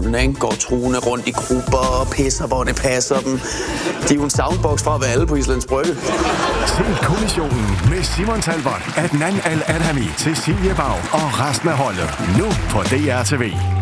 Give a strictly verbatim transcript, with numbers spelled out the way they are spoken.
efterfølgende, ikke? Går truende rundt i grupper og pisser, hvor det passer dem. De er jo en soundbox fra at være alle på Islands Brygge. Se Kommissionen med Simon Talbot, Adnan Al-Adhami, Cecilie Bag og resten af holdet. Nu på D R T V.